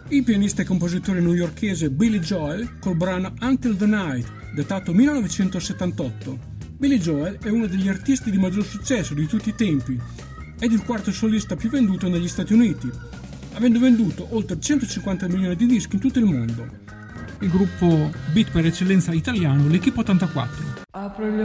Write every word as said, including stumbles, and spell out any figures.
Il pianista e compositore newyorkese Billy Joel col brano Until the Night, datato millenovecentosettantotto. Billy Joel è uno degli artisti di maggior successo di tutti i tempi ed il quarto solista più venduto negli Stati Uniti, avendo venduto oltre centocinquanta milioni di dischi in tutto il mondo. Il gruppo beat per eccellenza italiano, l'Equipe ottantaquattro. Apro gli